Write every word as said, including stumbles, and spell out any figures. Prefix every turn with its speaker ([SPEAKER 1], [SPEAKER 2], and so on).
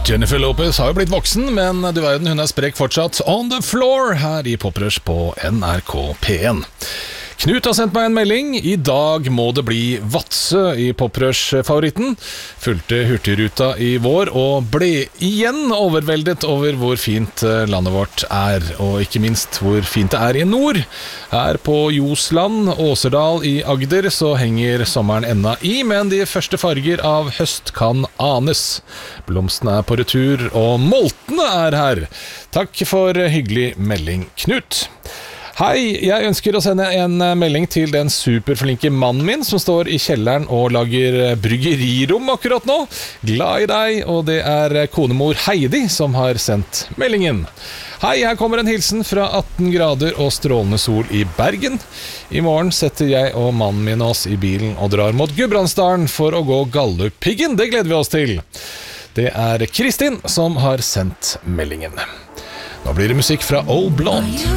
[SPEAKER 1] Jennifer Lopez har jo blitt voksen, men du verden, hun er sprek fortsatt. On the floor her i Poprush på N R K P en. Knut har sendt meg en melding. I dag må det bli Vadsø i Poprush-favoritten. Fulgte hurtigruta i vår og ble igjen overveldet over hvor fint landet vårt er, og ikke minst hvor fint det er i nord. Her på Josland, Åserdal i Agder, så henger sommeren enda i, men de første farger av høst kan anes. Blomstene er på retur, og moltene er her. Takk for hyggelig melding, Knut. Hei, jeg ønsker å sende en melding til den superflinke mannen min som står i kjelleren og lager bryggerirom akkurat nå. Glad i deg, og det er konemor Heidi som har sendt meldingen. Hei, her kommer en hilsen fra atten grader og strålende sol i Bergen. I morgen setter jeg og mannen min oss i bilen og drar mot Gudbrandsdalen for å gå Galdhøpiggen. Det gleder vi oss til. Det er Kristin som har sendt meldingen. Nå blir det musikk fra Old Blonde.